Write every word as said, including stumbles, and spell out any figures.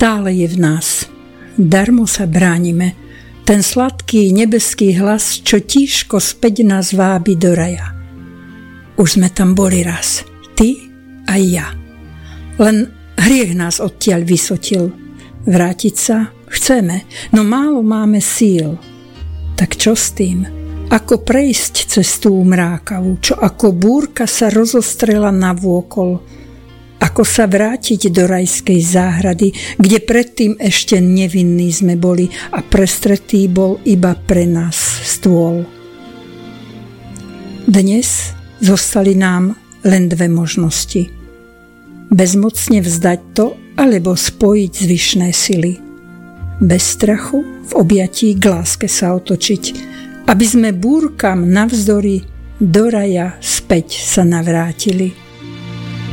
stále je v nás. Darmo sa bránime. Ten sladký nebeský hlas, čo tížko späť nás vábi do raja. Už sme tam boli raz, ty a ja. Len hriech nás odtiaľ vysotil. Vrátiť sa chceme, no málo máme síl. Tak čo s tým? Ako prejsť cestu mrákavu, čo ako búrka sa rozostrela navôkol? Ako sa vrátiť do rajskej záhrady, kde predtým ešte nevinní sme boli a prestretý bol iba pre nás stôl. Dnes zostali nám len dve možnosti. Bezmocne vzdať to, alebo spojiť zvyšné sily. Bez strachu v objatí k láske sa otočiť, aby sme búrkam navzdory do raja späť sa navrátili.